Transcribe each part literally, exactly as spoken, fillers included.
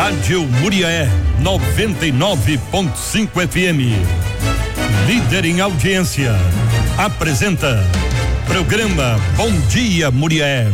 Rádio Muriaé noventa e nove ponto cinco F M. Líder em audiência. Apresenta programa Bom Dia Muriaé.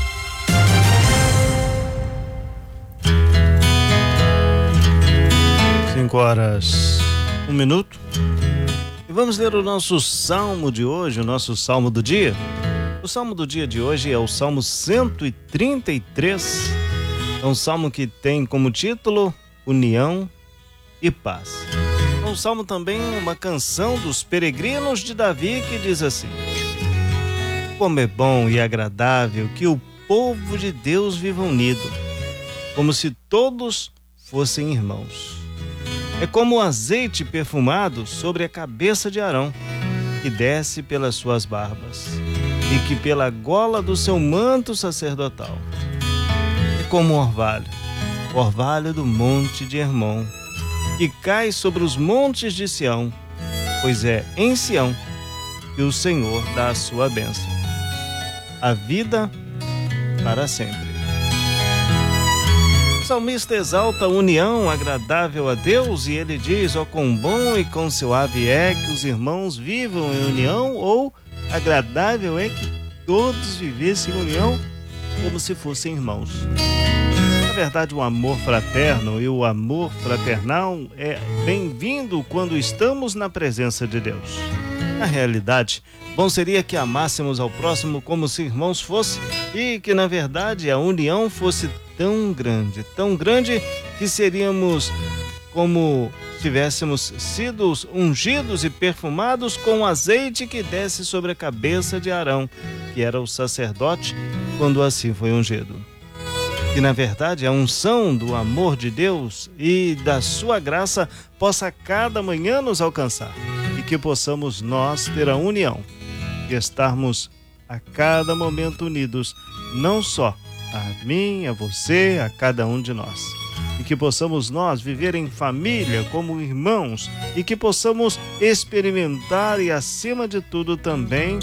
Cinco horas, um minuto. E vamos ler o nosso salmo de hoje, o nosso salmo do dia. O salmo do dia de hoje é o Salmo cento e trinta e três. É um salmo que tem como título União e Paz. É um salmo também, uma canção dos peregrinos de Davi que diz assim: como é bom e agradável que o povo de Deus viva unido, como se todos fossem irmãos. É como o azeite perfumado sobre a cabeça de Arão, que desce pelas suas barbas, e que pela gola do seu manto sacerdotal. É como o orvalho, o orvalho do monte de Hermon, que cai sobre os montes de Sião, pois é em Sião que o Senhor dá a sua bênção, a vida para sempre. O salmista exalta a união agradável a Deus e ele diz: ó, quão bom e quão suave é que os irmãos vivam em união, ou agradável é que todos vivessem em união como se fossem irmãos. Na verdade, o amor fraterno e o amor fraternal é bem-vindo quando estamos na presença de Deus. Na realidade, bom seria que amássemos ao próximo como se irmãos fossem e que, na verdade, a união fosse tão grande, tão grande que seríamos como se tivéssemos sido ungidos e perfumados com o azeite que desce sobre a cabeça de Arão, que era o sacerdote, quando assim foi ungido. Que, na verdade, a unção do amor de Deus e da sua graça possa a cada manhã nos alcançar e que possamos nós ter a união e estarmos a cada momento unidos, não só a mim, a você, a cada um de nós. E que possamos nós viver em família como irmãos e que possamos experimentar e, acima de tudo, também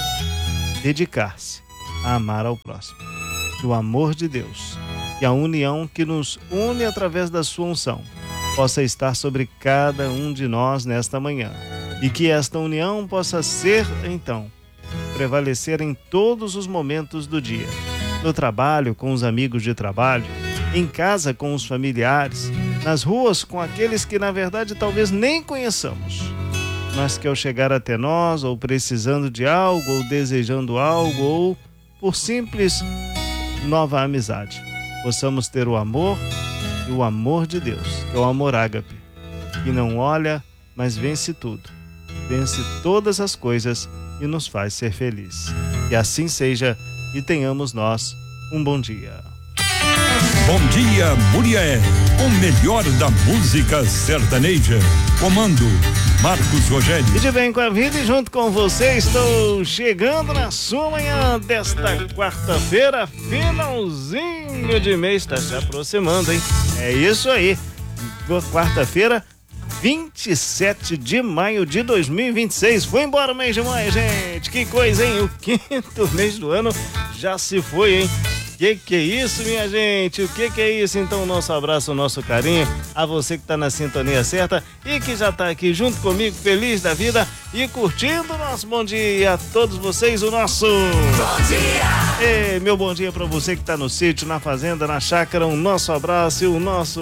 dedicar-se a amar ao próximo. Que o amor de Deus e a união que nos une através da sua unção possa estar sobre cada um de nós nesta manhã. E que esta união possa ser, então, prevalecer em todos os momentos do dia. No trabalho, com os amigos de trabalho, em casa, com os familiares, nas ruas, com aqueles que, na verdade, talvez nem conheçamos, mas que ao chegar até nós, ou precisando de algo, ou desejando algo, ou por simples nova amizade, possamos ter o amor e o amor de Deus, que é o amor ágape, que não olha, mas vence tudo, vence todas as coisas e nos faz ser feliz. Que assim seja e tenhamos nós um bom dia. Bom dia, Muriaé, o melhor da música sertaneja. Comando Marcos Rogério. E de bem com a vida e junto com você estou chegando na sua manhã desta quarta-feira, finalzinho de mês, está se aproximando, hein? É isso aí, quarta-feira, vinte e sete de maio de dois mil e vinte e seis. Foi embora o mês de maio, gente. Que coisa, hein? O quinto mês do ano já se foi, hein? Que que é isso, minha gente? O que que é isso? Então, nosso abraço, o nosso carinho a você que tá na sintonia certa e que já tá aqui junto comigo, feliz da vida e curtindo o nosso bom dia. A todos vocês, o nosso bom dia. E meu bom dia para você que tá no sítio, na fazenda, na chácara, o nosso abraço e o nosso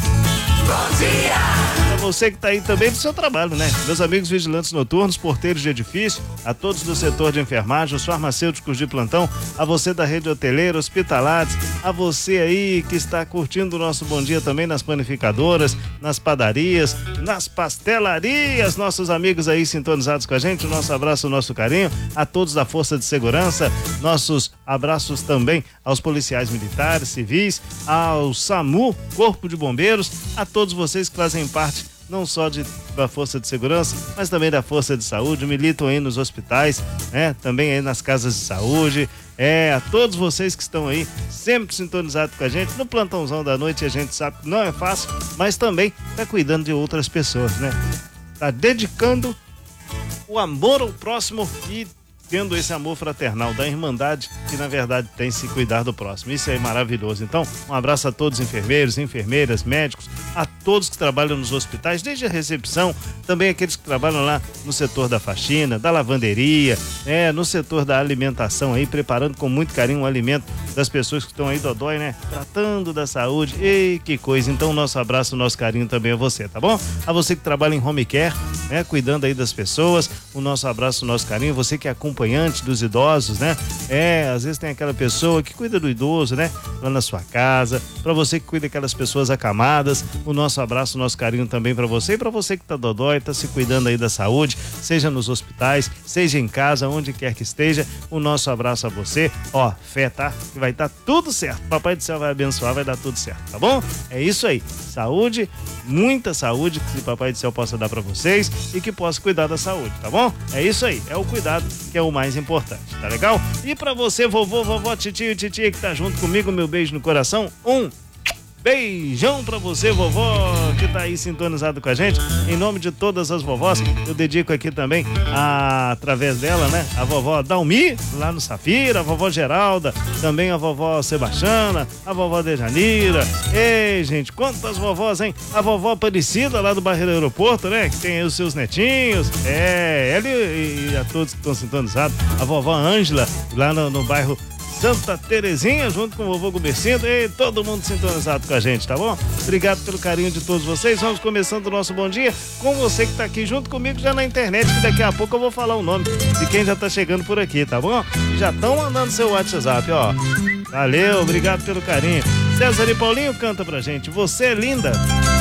bom dia. Para você que tá aí também do seu trabalho, né? Meus amigos vigilantes noturnos, porteiros de edifício, a todos do setor de enfermagem, os farmacêuticos de plantão, a você da rede hoteleira, hospitalares, a você aí que está curtindo o nosso bom dia também nas panificadoras, nas padarias, nas pastelarias, nossos amigos aí sintonizados com a gente, o nosso abraço, o nosso carinho, a todos da Força de Segurança, nossos abraços também aos policiais militares, civis, ao SAMU, Corpo de Bombeiros, a todos vocês que fazem parte não só de, da Força de Segurança, mas também da Força de Saúde, militam aí nos hospitais, né? Também aí nas casas de saúde, é, a todos vocês que estão aí sempre sintonizados com a gente, no plantãozão da noite. A gente sabe que não é fácil, mas também tá cuidando de outras pessoas, né? Tá dedicando o amor ao próximo e tendo esse amor fraternal da irmandade que na verdade tem se cuidar do próximo. Isso é maravilhoso. Então, um abraço a todos os enfermeiros, enfermeiras, médicos, a todos que trabalham nos hospitais, desde a recepção, também aqueles que trabalham lá no setor da faxina, da lavanderia, é, no setor da alimentação aí, preparando com muito carinho o alimento das pessoas que estão aí dodói, né? Tratando da saúde. Ei, que coisa. Então, nosso abraço, nosso carinho também a você, tá bom? A você que trabalha em home care, né? Cuidando aí das pessoas, o nosso abraço, o nosso carinho. Você que é acompanhante dos idosos, né? É, às vezes tem aquela pessoa que cuida do idoso, né? Lá na sua casa. Para você que cuida daquelas pessoas acamadas, o nosso abraço, o nosso carinho também para você e para você que tá dodói, tá se cuidando aí da saúde, seja nos hospitais, seja em casa, onde quer que esteja, o nosso abraço a você. Ó, fé, tá? Que vai estar tudo certo. Papai do céu vai abençoar, vai dar tudo certo, tá bom? É isso aí. Saúde, muita saúde que o Papai do céu possa dar para vocês e que possa cuidar da saúde, tá bom? É isso aí. É o cuidado que é o mais importante, tá legal? E para você, vovô, vovó, titio, titia que tá junto comigo, meu beijo no coração. Um beijão pra você, vovó, que tá aí sintonizado com a gente. Em nome de todas as vovós, eu dedico aqui também, a, através dela, né? A vovó Dalmi, lá no Safira, a vovó Geralda, também a vovó Sebastiana, a vovó Dejanira. Ei, gente, quantas vovós, hein? A vovó Aparecida, lá do bairro do Aeroporto, né? Que tem aí os seus netinhos. É, ela e, e a todos que estão sintonizados. A vovó Ângela, lá no, no bairro Santa Terezinha, junto com o vovô Gubercindo, e todo mundo sintonizado com a gente, tá bom? Obrigado pelo carinho de todos vocês. Vamos começando o nosso bom dia com você que tá aqui junto comigo já na internet, que daqui a pouco eu vou falar o nome de quem já tá chegando por aqui, tá bom? Já estão mandando seu WhatsApp, ó. Valeu, obrigado pelo carinho. César e Paulinho canta pra gente, Você é Linda.